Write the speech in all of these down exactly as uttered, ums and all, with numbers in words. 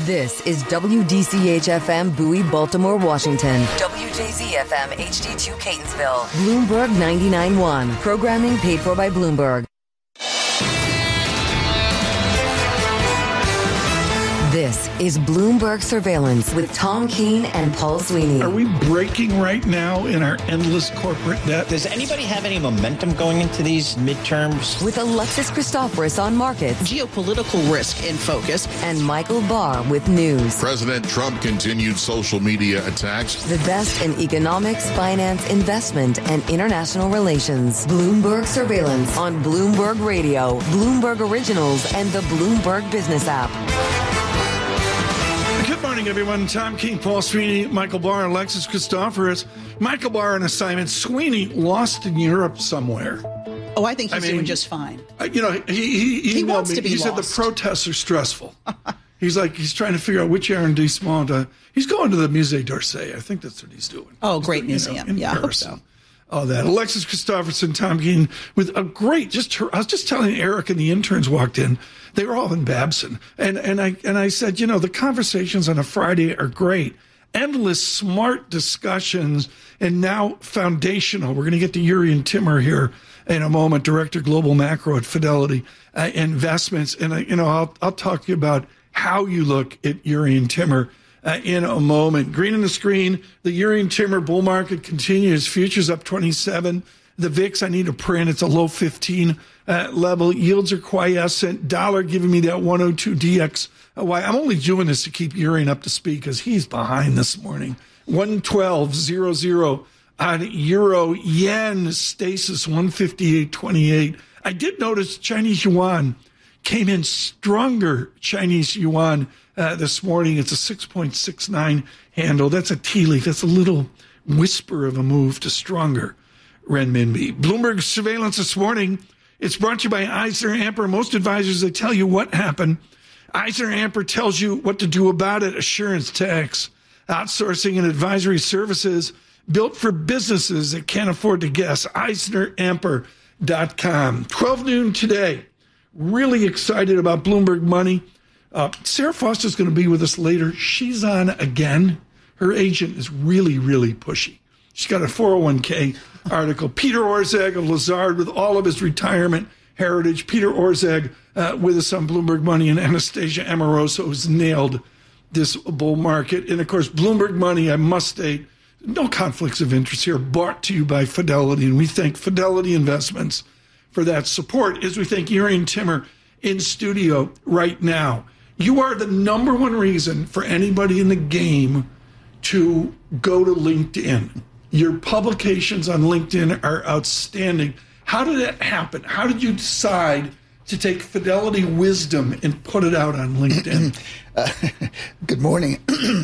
This is W D C H F M Bowie, Baltimore, Washington. W J Z F M H D two Catonsville. Bloomberg ninety-nine point one. Programming paid for by Bloomberg. This is Bloomberg Surveillance with Tom Keene and Paul Sweeney. Are we breaking right now in our endless corporate debt? Does anybody have any momentum going into these midterms? With Alexis Christoforous on markets. Geopolitical risk in focus. And Michael Barr with news. President Trump continued social media attacks. The best in economics, finance, investment, and international relations. Bloomberg Surveillance on Bloomberg Radio, Bloomberg Originals, and the Bloomberg Business app. Good morning, everyone. Tom Keene, Paul Sweeney, Michael Barr, Alexis Christoforous. Michael Barr on assignment. Sweeney lost in Europe somewhere. Oh, I think he's I mean, doing just fine. Uh, you know, he he, he, he emailed wants me. to be He lost. said the protests are stressful. He's like, he's trying to figure out which arrondissement to. He's going to the Musée d'Orsay. I think that's what he's doing. Oh, he's great doing, museum. You know, in yeah, Paris. I hope so. All that. Alexis Christoforous and Tom Keene with a great, just her, I was just telling Eric and the interns walked in. They were all in Babson. And, and I, and I said, you know, the conversations on a Friday are great. Endless smart discussions and now foundational. We're going to get to Jurrien Timmer here in a moment, Director Global Macro at Fidelity uh, Investments. And, I, you know, I'll, I'll talk to you about how you look at Jurrien Timmer Uh, in a moment. Green on the screen, the Jurrien Timmer bull market continues. Futures up twenty-seven. The V I X, I need to print. It's a low fifteen uh, level. Yields are quiescent. Dollar giving me that one oh two D X. Uh, why? I'm only doing this to keep Jurrien up to speed because he's behind this morning. one twelve zero zero on Euro. Yen stasis one fifty-eight twenty-eight. I did notice Chinese yuan came in stronger. Chinese yuan Uh, this morning. It's a six point six nine handle. That's a tea leaf. That's a little whisper of a move to stronger renminbi. Bloomberg Surveillance this morning. It's brought to you by Eisner Amper. Most advisors, they tell you what happened. Eisner Amper tells you what to do about it. Assurance, tax, outsourcing, and advisory services built for businesses that can't afford to guess. Eisner Amper dot com. twelve noon today. Really excited about Bloomberg Money. Uh, Sarah Foster's going to be with us later. She's on again. Her agent is really, really pushy. She's got a four oh one k article. Peter Orszag of Lazard with all of his retirement heritage. Peter Orszag uh, with us on Bloomberg Money, and Anastasia Amoroso, who's nailed this bull market. And, of course, Bloomberg Money, I must state, no conflicts of interest here, brought to you by Fidelity. And we thank Fidelity Investments for that support as we thank Jurrien Timmer in studio right now. You are the number one reason for anybody in the game to go to LinkedIn. Your publications on LinkedIn are outstanding. How did that happen? How did you decide to take Fidelity wisdom and put it out on LinkedIn? uh, good morning.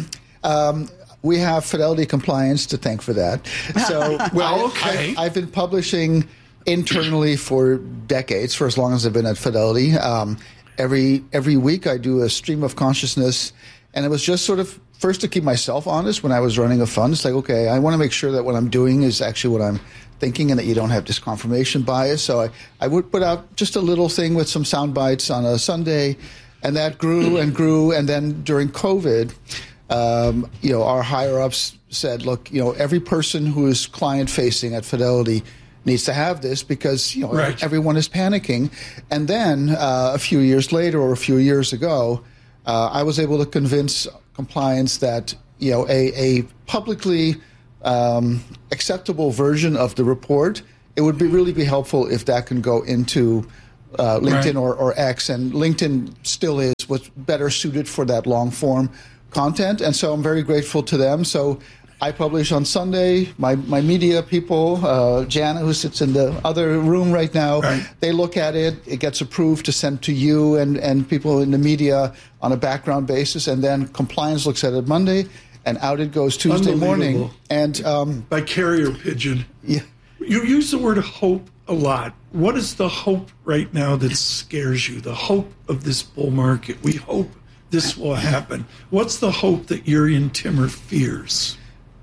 um, we have Fidelity Compliance to thank for that. So, well, I, okay. I, I've been publishing internally for decades, for as long as I've been at Fidelity. Um, Every every week I do a stream of consciousness, and it was just sort of first to keep myself honest when I was running a fund. It's like, okay, I want to make sure that what I'm doing is actually what I'm thinking and that you don't have this confirmation bias. So I, I would put out just a little thing with some sound bites on a Sunday, and that grew and grew. And then during COVID, um, you know, our higher-ups said, look, you know, every person who is client-facing at Fidelity needs to have this because, you know, right. everyone is panicking. And then uh, a few years later or a few years ago, uh, I was able to convince compliance that, you know, a, a publicly um, acceptable version of the report, it would be really be helpful if that can go into uh, LinkedIn right. or, or X. And LinkedIn still is what's better suited for that long form content. And so I'm very grateful to them. So I publish on Sunday. My my media people, uh, Jana, who sits in the other room right now, right. they look at it. It gets approved to send to you and, and people in the media on a background basis. And then compliance looks at it Monday, and out it goes Tuesday morning. And um, by carrier pigeon. Yeah. You use the word hope a lot. What is the hope right now that scares you? The hope of this bull market. We hope this will happen. What's the hope that Jurrien Timmer fears?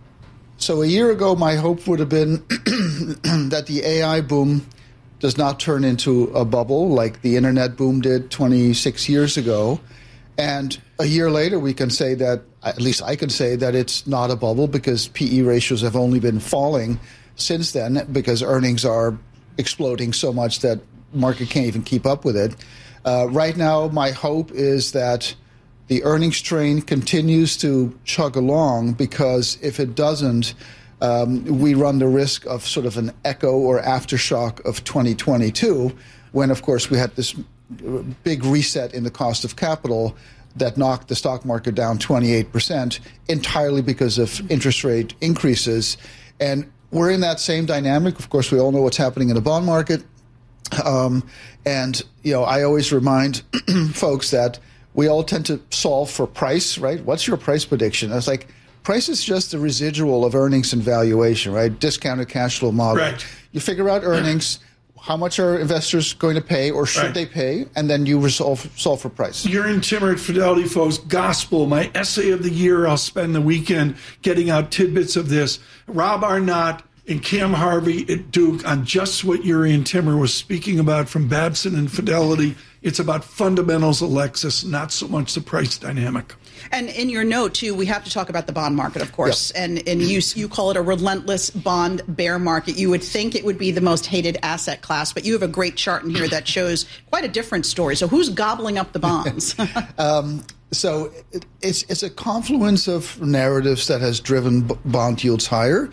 So a year ago, my hope would have been that the A I boom does not turn into a bubble like the internet boom did twenty-six years ago. And a year later, we can say that, at least I can say that it's not a bubble because P E ratios have only been falling since then because earnings are exploding so much that market can't even keep up with it. Uh, right now, my hope is that the earnings train continues to chug along, because if it doesn't, um, we run the risk of sort of an echo or aftershock of twenty twenty-two, when, of course, we had this big reset in the cost of capital that knocked the stock market down twenty-eight percent entirely because of interest rate increases. And we're in that same dynamic. Of course, we all know what's happening in the bond market. Um, and, you know, I always remind folks that we all tend to solve for price, right? What's your price prediction? I was like, price is just a residual of earnings and valuation, right? Discounted cash flow model. Right. You figure out earnings, how much are investors going to pay, or should right. they pay, and then you resolve solve for price. Jurrien Timmer at Fidelity, folks. Gospel, my essay of the year. I'll spend the weekend getting out tidbits of this. Rob Arnott and Cam Harvey at Duke on just what Jurrien Timmer was speaking about from Babson and Fidelity. It's about fundamentals of Lexus, not so much the price dynamic. And in your note, too, we have to talk about the bond market, of course. Yep. And, and you you call it a relentless bond bear market. You would think it would be the most hated asset class, but you have a great chart in here that shows quite a different story. So who's gobbling up the bonds? um, so it, it's, it's a confluence of narratives that has driven b- bond yields higher.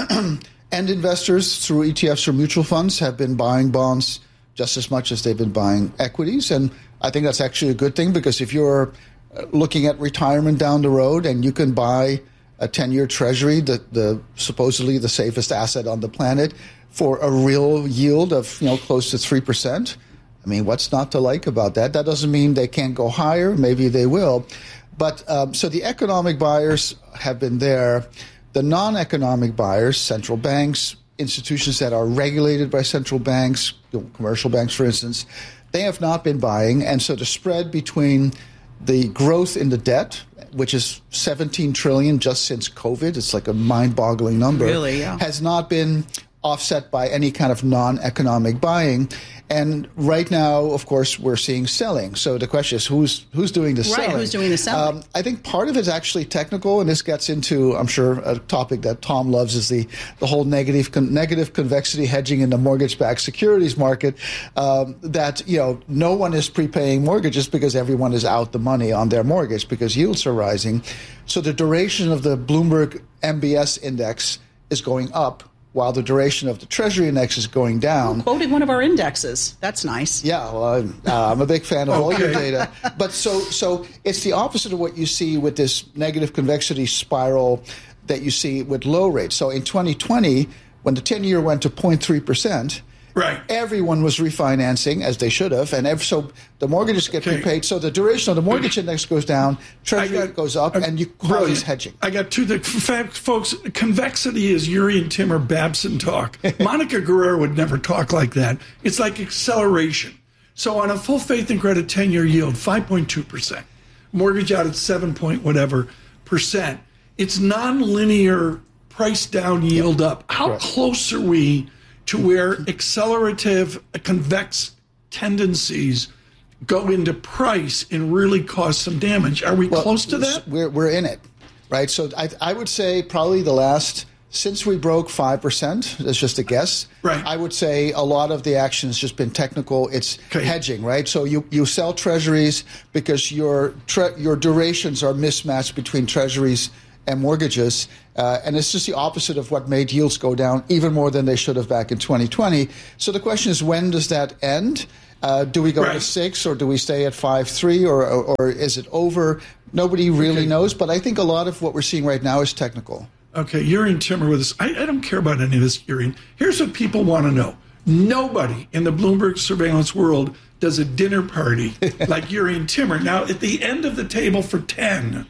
And investors through E T Fs or mutual funds have been buying bonds just as much as they've been buying equities. And I think that's actually a good thing, because if you're looking at retirement down the road and you can buy a ten-year treasury, the, the supposedly the safest asset on the planet, for a real yield of, you know, close to three percent, I mean, what's not to like about that? That doesn't mean they can't go higher. Maybe they will. But um, so the economic buyers have been there. The non-economic buyers, central banks, institutions that are regulated by central banks, commercial banks, for instance, they have not been buying. And so the spread between the growth in the debt, which is seventeen trillion dollars just since COVID, it's like a mind-boggling number, really, yeah. has not been offset by any kind of non-economic buying. And right now, of course, we're seeing selling. So the question is, who's who's doing the right, selling? Right, who's doing the selling? Um, I think part of it's actually technical, and this gets into, I'm sure, a topic that Tom loves, is the, the whole negative con- negative convexity hedging in the mortgage-backed securities market, um, that, you know, no one is prepaying mortgages because everyone is out the money on their mortgage because yields are rising. So the duration of the Bloomberg M B S index is going up, while the duration of the Treasury index is going down. Oh, quoting one of our indexes. That's nice. Yeah, well, I'm, uh, I'm a big fan of okay. all your data. But so so it's the opposite of what you see with this negative convexity spiral that you see with low rates. So in twenty twenty, when the ten-year went to zero point three percent, right, everyone was refinancing, as they should have, and every, so the mortgages get okay. prepaid. So the duration of the mortgage index goes down, Treasury got, goes up, uh, and you call these hedging. I got two things. Fact, folks, convexity is Jurrien Timmer Babson talk. Monica Guerrero would never talk like that. It's like acceleration. So on a full faith and credit ten-year yield, five point two percent. Mortgage out at seven point whatever percent. It's nonlinear price down, yield up. How Correct. close are we to where accelerative, convex tendencies go into price and really cause some damage? Are we well, close to that? We're, we're in it, right? So I, I would say probably the last, since we broke five percent, that's just a guess, right. I would say a lot of the action has just been technical. It's okay. hedging, right? So you, you sell treasuries because your tre- your durations are mismatched between treasuries and mortgages, uh, and it's just the opposite of what made yields go down even more than they should have back in twenty twenty. So the question is, when does that end? Uh, do we go right. to six, or do we stay at five three, or, or or is it over? Nobody really okay. knows, but I think a lot of what we're seeing right now is technical. Okay, Jurrien Timmer with us. I, I don't care about any of this, Jurrien. Here's what people want to know. Nobody in the Bloomberg surveillance world does a dinner party like Jurrien Timmer. Now, at the end of the table for ten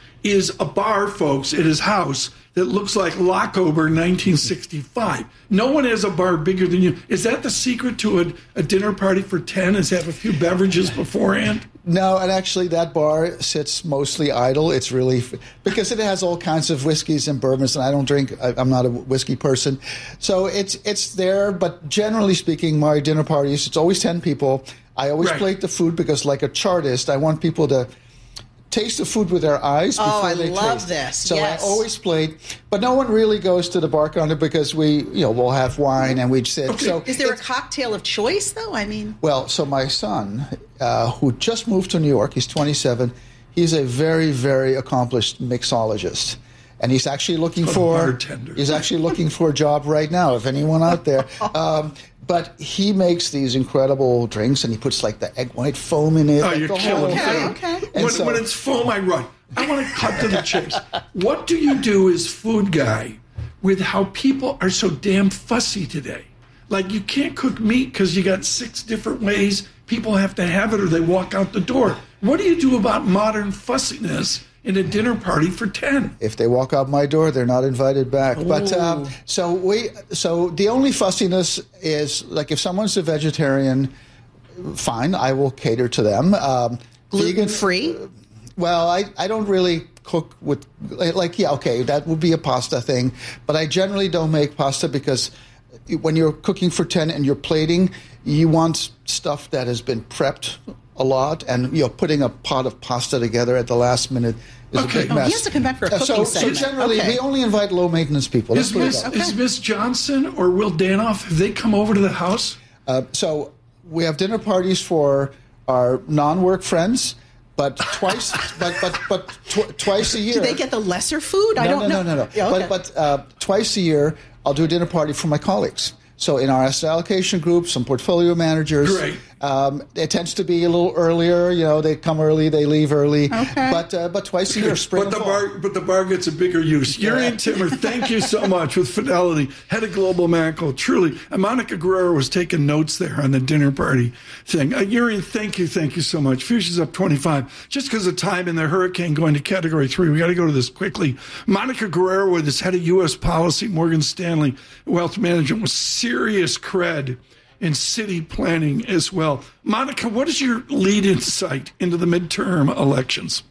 is a bar, folks, at his house that looks like Lockover nineteen sixty-five. No one has a bar bigger than you. Is that the secret to a, a dinner party for ten, is have a few beverages beforehand? No, and actually that bar sits mostly idle. It's really, because it has all kinds of whiskeys and bourbons, and I don't drink, I, I'm not a whiskey person. So it's it's there, but generally speaking, my dinner parties, it's always ten people. I always right. plate the food because, like a chartist, I want people to taste the food with their eyes before Oh, I they love taste. this. So Yes. I always played, but no one really goes to the bar counter because we, you know, we'll have wine and we'd sit. Okay. So Is there a it's- cocktail of choice, though? I mean, well, so my son, uh, who just moved to New York, he's twenty-seven. He's a very, very accomplished mixologist. And he's actually looking What a for bartender. he's actually looking for a job right now. If anyone out there, um, but he makes these incredible drinks, and he puts like the egg white foam in it. Oh, like you're the killing whole me. thing. okay. And When, so- when it's foam, I run. I want to cut to the chase. What do you do as food guy with how people are so damn fussy today? Like, you can't cook meat because you got six different ways people have to have it or they walk out the door. What do you do about modern fussiness in a dinner party for ten? If they walk out my door, they're not invited back. But Oh. um, so we, so the only fussiness is like if someone's a vegetarian, fine, I will cater to them. Um, gluten free. Well, I, I don't really cook with like yeah okay that would be a pasta thing, but I generally don't make pasta because when you're cooking for ten and you're plating, you want stuff that has been prepped a lot, and you know putting a pot of pasta together at the last minute is Okay. a big Oh, mess. he has to come back for a Uh, so, cooking so segment. generally, Okay. we only invite low maintenance people. Let's Is put it Miss, that way. is Miss Johnson or Will Danoff, have they come over to the house? Uh, so we have dinner parties for our non-work friends, but twice, but but but tw- twice a year. Do they get the lesser food? I no, don't no, know. no, no, no. Yeah, okay. But but uh, twice a year, I'll do a dinner party for my colleagues. So in our asset allocation group, some portfolio managers. Great. Um, it tends to be a little earlier. You know, they come early, they leave early. Okay. But uh, but twice a year, spring But the and fall. bar, but the bar gets a bigger use. Yuri and Timmer, thank you so much with Fidelity, head of Global Macro. Truly, and Monica Guerrero was taking notes there on the dinner party thing. Uh, Yuri, thank you, thank you so much. Fuchsia's up twenty-five. Just because of time and the hurricane going to Category Three, we got to go to this quickly. Monica Guerrero with his head of U S policy, Morgan Stanley Wealth Management, with serious cred in city planning as well. Monica, what is your lead insight into the midterm elections?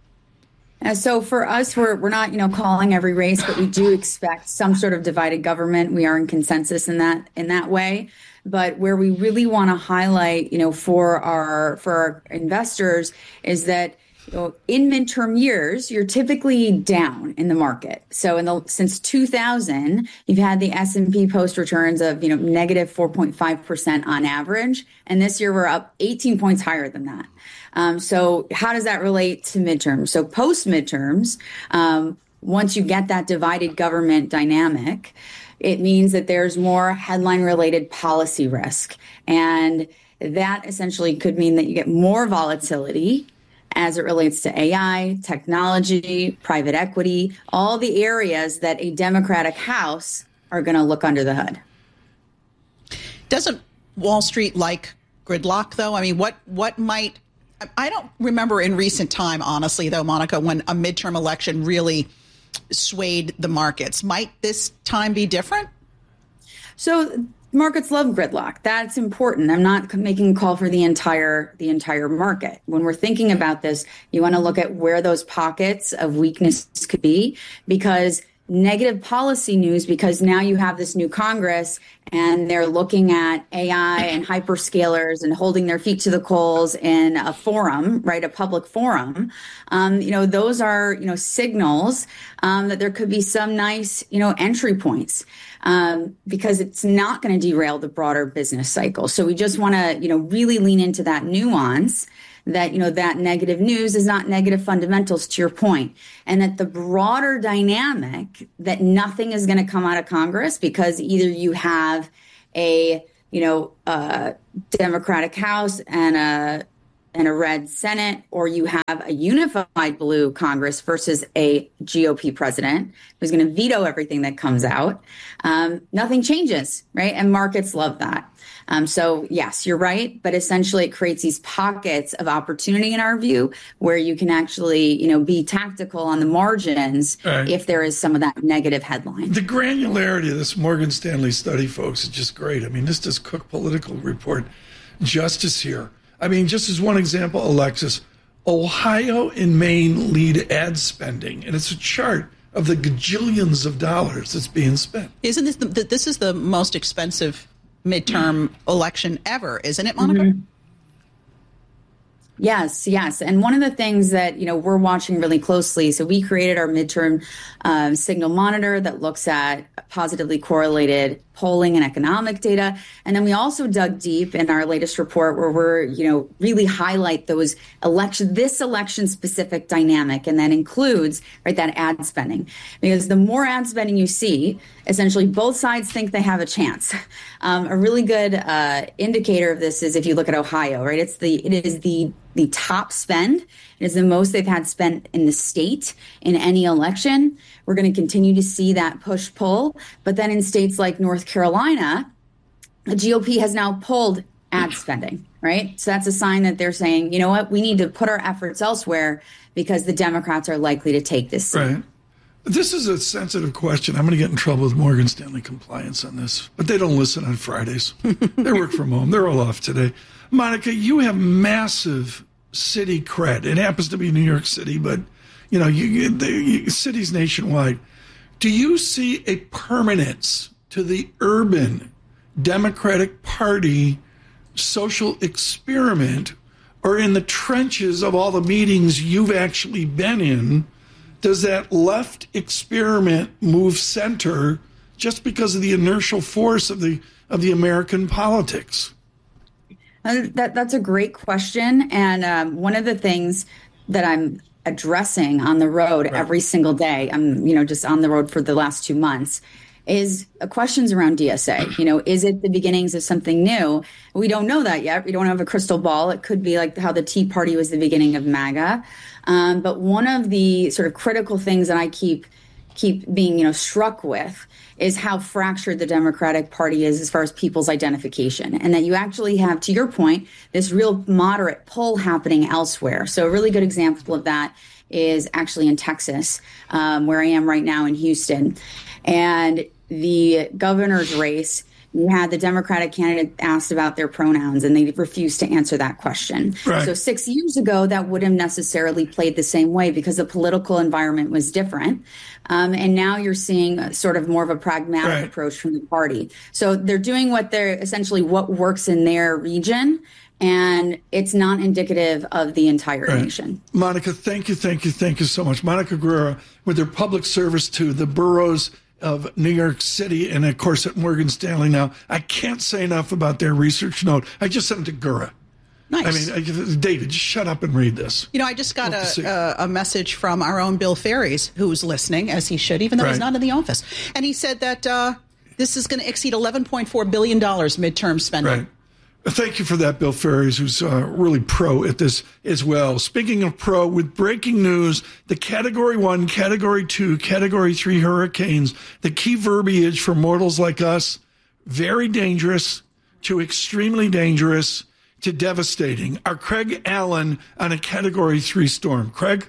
Uh, so for us, we're we're not you know calling every race, but we do expect some sort of divided government. We are in consensus in that in that way. But where we really want to highlight, you know, for our for our investors is that you know, in midterm years, you're typically down in the market. So in the since two thousand, you've had the S and P post returns of you know negative four point five percent on average, and this year we're up eighteen points higher than that. Um, so how does that relate to midterms? So post midterms, um, once you get that divided government dynamic, it means that there's more headline related policy risk, and that essentially could mean that you get more volatility as it relates to A I, technology, private equity, all the areas that a Democratic House are going to look under the hood. Doesn't Wall Street like gridlock, though? I mean, what what might I don't remember in recent time, honestly, though, Monica, when a midterm election really swayed the markets. Might this time be different? So markets love gridlock. That's important. I'm not making a call for the entire the entire market. When we're thinking about this, you want to look at where those pockets of weakness could be, because negative policy news, because now you have this new Congress and they're looking at A I and hyperscalers and holding their feet to the coals in a forum, right, a public forum. Um, you know, those are, you know, signals um, that there could be some nice, you know, entry points. Um, because it's not going to derail the broader business cycle. So we just want to, you know, really lean into that nuance that, you know, that negative news is not negative fundamentals, to your point, and that the broader dynamic that nothing is going to come out of Congress because either you have a, you know, a Democratic House and a and a red Senate, or you have a unified blue Congress versus a G O P president who's going to veto everything that comes out. Um, nothing changes, right? And markets love that. Um, so yes, you're right. But essentially it creates these pockets of opportunity in our view where you can actually, you know, be tactical on the margins Right. if there is some of that negative headline. The granularity of this Morgan Stanley study, folks, is just great. I mean, this does Cook Political report justice here. I mean, just as one example, Alexis, Ohio and Maine lead ad spending, and it's a chart of the gajillions of dollars that's being spent. Isn't this the, this is the most expensive midterm election ever, isn't it, Monica? Mm-hmm. Yes, yes. And one of the things that, you know, we're watching really closely, so we created our midterm um, signal monitor that looks at positively correlated polling and economic data. And then we also dug deep in our latest report where we're, you know, really highlight those election, this election specific dynamic. And that includes, right, that ad spending. Because the more ad spending you see, essentially both sides think they have a chance. Um, a really good uh, indicator of this is if you look at Ohio, right, it's the, it is the the top spend. It is the most they've had spent in the state in any election. We're going to continue to see that push pull. But then in states like North Carolina, the G O P has now pulled ad spending, right? So that's a sign that they're saying, you know what, we need to put our efforts elsewhere because the Democrats are likely to take this seat. Right. This is a sensitive question. I'm going to get in trouble with Morgan Stanley compliance on this, but they don't listen on Fridays. They work from home. They're all off today. Monica, you have massive city cred. It happens to be New York City, but you know, you, you, the you, cities nationwide. Do you see a permanence to the urban Democratic Party social experiment, or in the trenches of all the meetings you've actually been in, does that left experiment move center just because of the inertial force of the of the American politics? Uh, that that's a great question, and um, one of the things that I'm addressing on the road right. every single day, I'm you know just on the road for the last two months, is uh, questions around D S A. You know, is it the beginnings of something new? We don't know that yet. We don't have a crystal ball. It could be like how the Tea Party was the beginning of MAGA. Um, but one of the sort of critical things that I keep keep being you know struck with is how fractured the Democratic Party is as far as people's identification, and that you actually have, to your point, this real moderate pull happening elsewhere. So a really good example of that is actually in Texas, um, where I am right now in Houston. And the governor's race, you had the Democratic candidate asked about their pronouns, and they refused to answer that question. Right. So six years ago, that wouldn't have necessarily played the same way because the political environment was different. Um, and now you're seeing sort of more of a pragmatic right. approach from the party. So they're doing what they're essentially what works in their region, and it's not indicative of the entire right. nation. Monica, thank you, thank you, thank you so much. Monica Guerrero, with her public service to the boroughs of New York City and, of course, at Morgan Stanley now. I can't say enough about their research note. I just sent it to Gura. Nice. I mean, I, David, just shut up and read this. You know, I just got a, a, a message from our own Bill Ferries, who's listening, as he should, even though right. he's not in the office. And he said that uh, this is going to exceed eleven point four billion dollars midterm spending. Right. Thank you for that, Bill Ferries, who's uh, really pro at this as well. Speaking of pro, with breaking news, the Category one, Category two, Category three hurricanes, the key verbiage for mortals like us, very dangerous to extremely dangerous to devastating. Our Craig Allen on a Category three storm. Craig?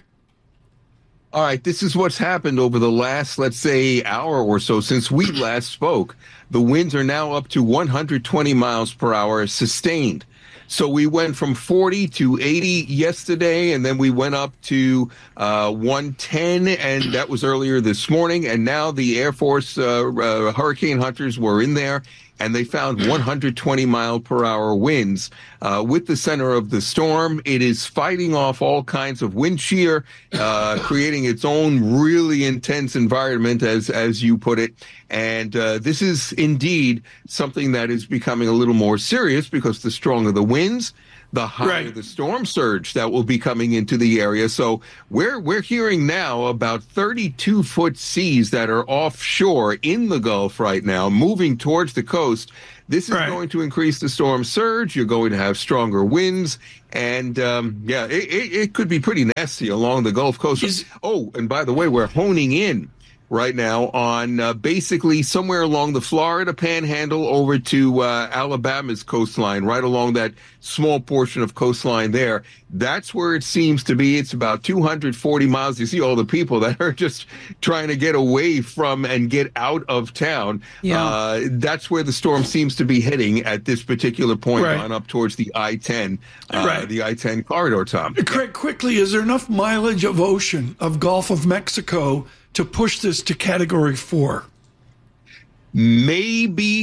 All right, this is what's happened over the last, let's say, hour or so since we last spoke. The winds are now up to one hundred twenty miles per hour sustained. So we went from forty to eighty yesterday, and then we went up to uh, one ten, and that was earlier this morning. And now the Air Force uh, uh, hurricane hunters were in there, and they found one hundred twenty mile per hour winds. Uh, with the center of the storm, it is fighting off all kinds of wind shear, uh, creating its own really intense environment, as as you put it. And uh, this is indeed something that is becoming a little more serious because the stronger the winds, the higher right. the storm surge that will be coming into the area. So we're we're hearing now about thirty-two foot seas that are offshore in the Gulf right now, moving towards the coast. This is right. going to increase the storm surge. You're going to have stronger winds. And, um, yeah, it, it, it could be pretty nasty along the Gulf Coast. Is- oh, and by the way, we're honing in right now on uh, basically somewhere along the Florida Panhandle over to uh, Alabama's coastline, right along that small portion of coastline there. That's where it seems to be. It's about two hundred forty miles. You see all the people that are just trying to get away from and get out of town. Yeah. Uh, that's where the storm seems to be heading at this particular point right. on up towards the I ten, uh, right. the I ten corridor, Tom. Craig, quickly, is there enough mileage of ocean, of Gulf of Mexico, to push this to Category four? Maybe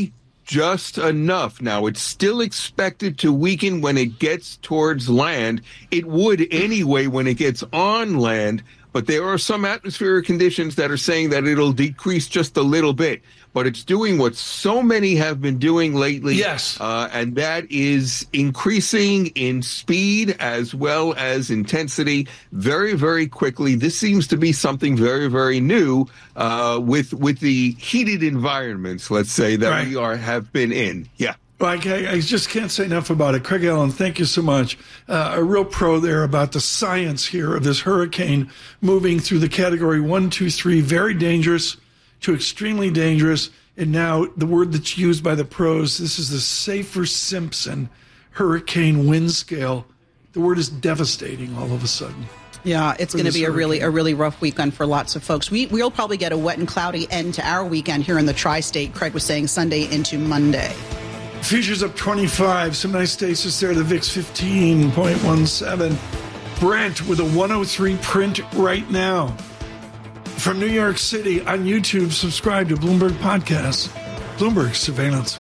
just enough. Now, it's still expected to weaken when it gets towards land. It would anyway when it gets on land, but there are some atmospheric conditions that are saying that it'll decrease just a little bit. But it's doing what so many have been doing lately. Yes. Uh, and that is increasing in speed as well as intensity very, very quickly. This seems to be something very, very new uh, with with the heated environments, let's say, that right. we are have been in. Yeah. Well, I, I just can't say enough about it. Craig Allen, thank you so much. Uh, a real pro there about the science here of this hurricane moving through the category one, two, three, very dangerous to extremely dangerous. And now the word that's used by the pros, this is the Saffir-Simpson hurricane wind scale. The word is devastating all of a sudden. Yeah, it's going to be a really a really rough weekend for lots of folks. We, we'll probably get a wet and cloudy end to our weekend here in the tri-state. Craig was saying Sunday into Monday. Futures up twenty-five. Some nice stasis there. The V I X fifteen point one seven. Brent with a one oh three print right now. From New York City on YouTube, subscribe to Bloomberg Podcasts. Bloomberg Surveillance.